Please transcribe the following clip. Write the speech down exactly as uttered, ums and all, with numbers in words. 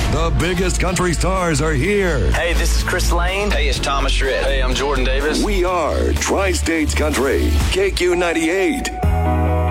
The biggest country stars are here. Hey, this is Chris Lane. Hey, it's Thomas Shred. Hey, I'm Jordan Davis. We are Tri-States Country, K Q ninety-eight.